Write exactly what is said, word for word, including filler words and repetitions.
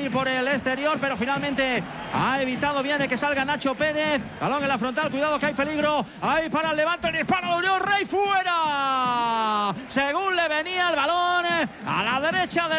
ir por el exterior, pero finalmente ha evitado bien de que salga Nacho Pérez. Balón en la frontal, cuidado que hay peligro. Ahí para el Levante, el disparo de Unión Rey, fuera. Según le venía el balón a la derecha del